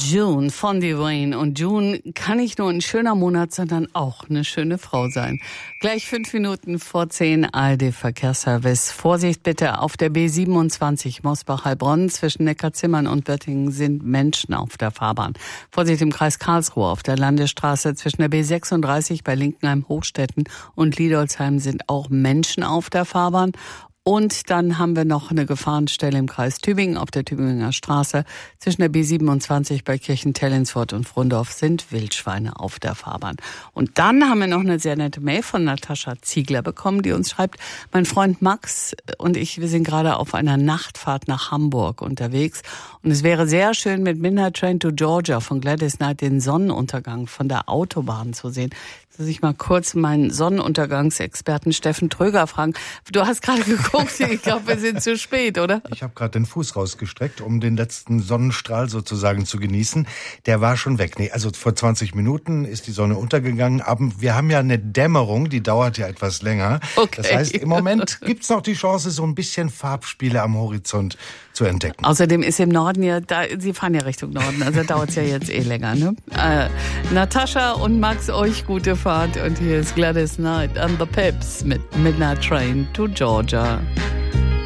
June von Dwayne. Und June kann nicht nur ein schöner Monat, sondern auch eine schöne Frau sein. Gleich 5 Minuten vor 10 ARD Verkehrsservice. Vorsicht bitte, auf der B27 Mosbach-Heilbronn zwischen Neckarzimmern und Böttingen sind Menschen auf der Fahrbahn. Vorsicht im Kreis Karlsruhe auf der Landesstraße zwischen der B36 bei Linkenheim-Hochstetten und Liedolsheim sind auch Menschen auf der Fahrbahn. Und dann haben wir noch eine Gefahrenstelle im Kreis Tübingen auf der Tübinger Straße. Zwischen der B27 bei Kirchentellensfort und Frundorf sind Wildschweine auf der Fahrbahn. Und dann haben wir noch eine sehr nette Mail von Natascha Ziegler bekommen, die uns schreibt, mein Freund Max und ich, wir sind gerade auf einer Nachtfahrt nach Hamburg unterwegs. Und es wäre sehr schön, mit Midnight Train to Georgia von Gladys Knight den Sonnenuntergang von der Autobahn zu sehen. Muss ich mal kurz meinen Sonnenuntergangsexperten Steffen Tröger fragen. Du hast gerade geguckt, ich glaube, wir sind zu spät, oder? Ich habe gerade den Fuß rausgestreckt, um den letzten Sonnenstrahl sozusagen zu genießen. Der war schon weg. Nee, also vor 20 Minuten ist die Sonne untergegangen. Aber wir haben ja eine Dämmerung, die dauert ja etwas länger. Okay. Das heißt, im Moment gibt's noch die Chance, so ein bisschen Farbspiele am Horizont zu entdecken. Außerdem ist im Norden ja, Sie fahren ja Richtung Norden, also dauert es ja jetzt länger, ne? Natascha und Max, euch gute Fahrt und hier ist Gladys Knight and the Pips mit Midnight Train to Georgia.